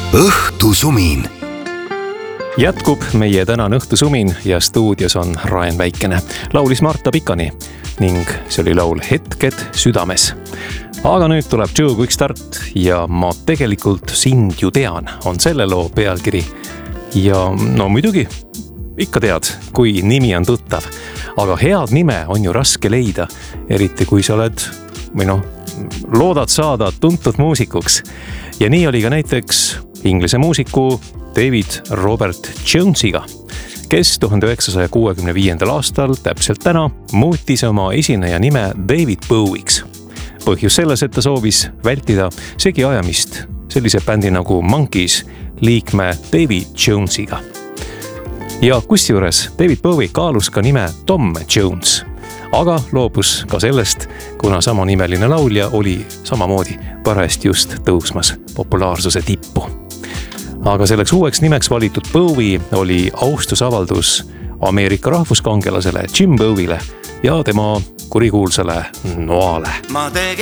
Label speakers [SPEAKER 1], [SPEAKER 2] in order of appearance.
[SPEAKER 1] õhtusumin.
[SPEAKER 2] Jätkub meie tänane õhtusumin ja stuudios on Raen Väikene. Laulis Marta Pikani ning see oli laul Hetked südames. Aga nüüd tuleb Joe Quick Start ja Ma tegelikult sind ju tean on selle loo pealkiri. Ja no muidugi, ikka tead, kui nimi on tuttav. Aga head nime on ju raske leida, eriti kui sa oled loodad saada tuntud muusikuks. Ja nii oli ka näiteks inglise muusiku David Robert Jonesiga, kes 1965. aastal täpselt täna muutis oma esineja nime David Bowie'ks. Põhjus selles, et ta soovis vältida segi ajamist sellise bändi nagu Monkees liikme David Jonesiga. Ja kusjuures David Bowie kaalus ka nime Tom Jones, aga loobus ka sellest, kuna samanimeline laulja oli samamoodi parajasti just tõusmas populaarsuse tippu. Aga selleks uueks nimeks valitud Bowie oli austusavaldus Ameerika rahvuskangelasele Jim Bowie'le ja tema kurikuulsale Noale.